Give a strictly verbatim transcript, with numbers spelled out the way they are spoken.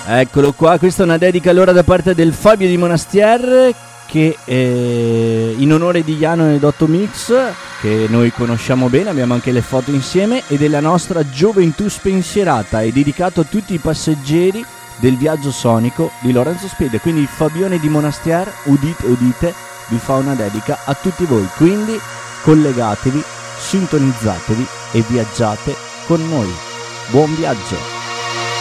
Eccolo qua, questa è una dedica allora da parte del Fabio di Monastier, che eh, in onore di Jano e Dotto Mix, che noi conosciamo bene, abbiamo anche le foto insieme, e della nostra gioventù spensierata, è dedicato a tutti i passeggeri del viaggio sonico di Lorenzo Spede. Quindi Fabione di Monastier, udite udite, vi fa una dedica a tutti voi, quindi collegatevi, sintonizzatevi e viaggiate con noi. Buon viaggio!